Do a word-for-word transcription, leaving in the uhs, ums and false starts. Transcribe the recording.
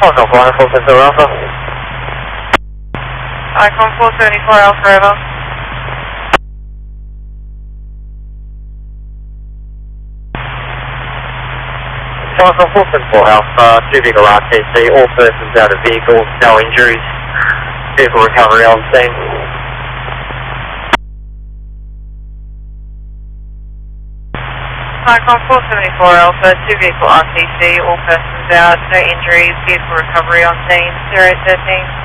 Icon four seventy-four Alpha. Icon four seventy-four Alpha, over. Icon four seventy-four Alpha, two vehicle R T C, all persons out of vehicle, no injuries, vehicle recovery on scene. Icon four seventy-four Alpha, two vehicle R T C, all persons out, no injuries, vehicle recovery on scene, zero thirteen.